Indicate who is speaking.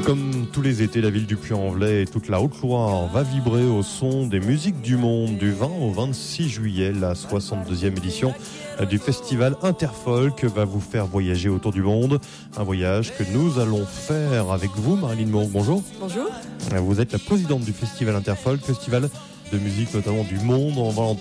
Speaker 1: Comme tous les étés, la ville du Puy-en-Velay et toute la Haute-Loire va vibrer au son des musiques du monde du 20 au 26 juillet. La 62e édition du festival Interfolk va vous faire voyager autour du monde. Un voyage que nous allons faire avec vous, Marilyn Moore. Bonjour.
Speaker 2: Bonjour.
Speaker 1: Vous êtes la présidente du festival Interfolk, festival de musique notamment du monde. On va